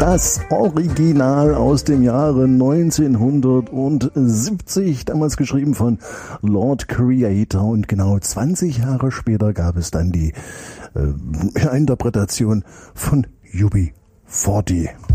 Das Original aus dem Jahre 1970, damals geschrieben von Lord Creator, und genau 20 Jahre später gab es dann die Interpretation von UB40.